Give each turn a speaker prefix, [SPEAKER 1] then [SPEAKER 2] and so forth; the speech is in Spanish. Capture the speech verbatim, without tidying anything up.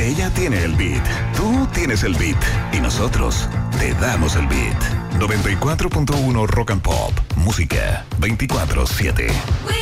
[SPEAKER 1] Ella tiene el beat, tú tienes el beat y nosotros te damos el beat. noventa y cuatro punto uno Rock and Pop, música veinticuatro siete.